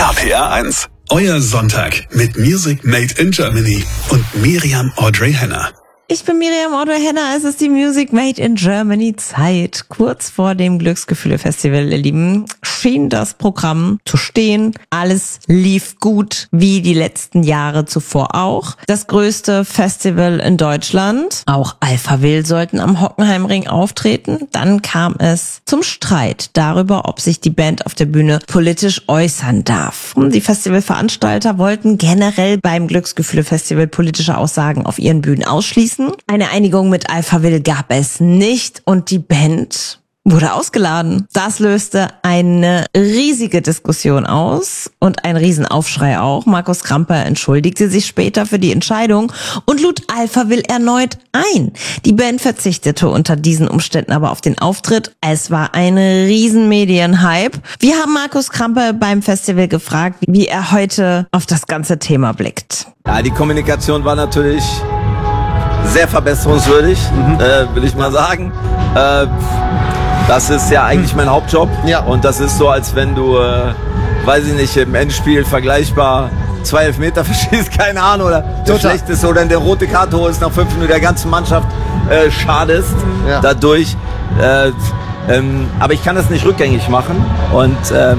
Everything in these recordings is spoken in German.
RPR 1, euer Sonntag mit Music Made in Germany und Miriam Audrey Henner. Ich bin Miriam Audrey Henner, es ist die Music Made in Germany Zeit. Kurz vor dem Glücksgefühle-Festival, ihr Lieben, schien das Programm zu stehen. Alles lief gut, wie die letzten Jahre zuvor auch. Das größte Festival in Deutschland. Auch Alphaville sollten am Hockenheimring auftreten. Dann kam es zum Streit darüber, ob sich die Band auf der Bühne politisch äußern darf. Die Festivalveranstalter wollten generell beim Glücksgefühle-Festival politische Aussagen auf ihren Bühnen ausschließen. Eine Einigung mit Alphaville gab es nicht und die Band wurde ausgeladen. Das löste eine riesige Diskussion aus und ein Riesenaufschrei auch. Markus Kramper entschuldigte sich später für die Entscheidung und lud Alphaville erneut ein. Die Band verzichtete unter diesen Umständen aber auf den Auftritt. Es war ein riesen Medienhype. Wir haben Markus Kramper beim Festival gefragt, wie er heute auf das ganze Thema blickt. Ja, die Kommunikation war natürlich sehr verbesserungswürdig, will ich mal sagen. Das ist ja eigentlich mein Hauptjob. Ja. Und das ist so, als wenn du, weiß ich nicht, im Endspiel vergleichbar 2 Elfmeter verschießt, keine Ahnung, oder der schlechteste oder in der rote Karte holst, nach 5 Minuten der ganzen Mannschaft schadest dadurch. Aber ich kann das nicht rückgängig machen und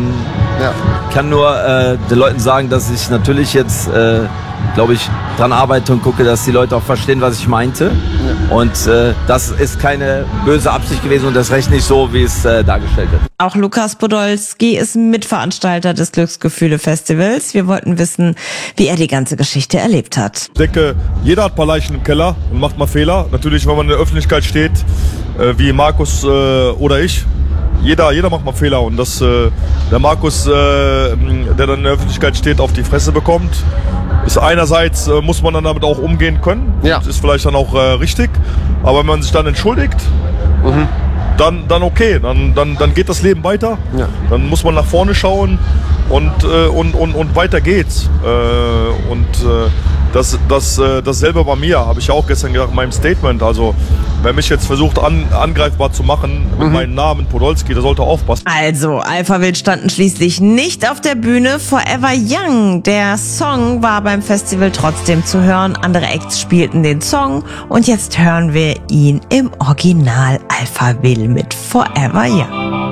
kann nur den Leuten sagen, dass ich natürlich jetzt, glaube ich, dran arbeite und gucke, dass die Leute auch verstehen, was ich meinte. Ja. Und das ist keine böse Absicht gewesen und das recht nicht so, wie es dargestellt wird. Auch Lukas Podolski ist Mitveranstalter des Glücksgefühle-Festivals. Wir wollten wissen, wie er die ganze Geschichte erlebt hat. Ich denke, jeder hat ein paar Leichen im Keller und macht mal Fehler. Natürlich, wenn man in der Öffentlichkeit steht, wie Markus oder ich. Jeder macht mal Fehler und dass der Markus, der dann in der Öffentlichkeit steht, auf die Fresse bekommt, ist einerseits, muss man dann damit auch umgehen können. Ja. Das ist vielleicht dann auch richtig. Aber wenn man sich dann entschuldigt, dann okay, dann geht das Leben weiter. Ja. Dann muss man nach vorne schauen und weiter geht's. Dasselbe bei mir, habe ich ja auch gestern gesagt in meinem Statement. Also, wer mich jetzt versucht angreifbar zu machen mit meinem Namen Podolski, der sollte aufpassen. Also, Alphaville standen schließlich nicht auf der Bühne. Forever Young, der Song war beim Festival trotzdem zu hören. Andere Acts spielten den Song und jetzt hören wir ihn im Original Alphaville mit Forever Young.